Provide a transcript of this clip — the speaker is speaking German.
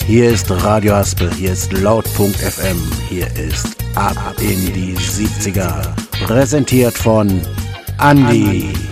Hier ist Radio Haspel, hier ist Laut.fm, hier ist Ab in die 70er. Präsentiert von Andi.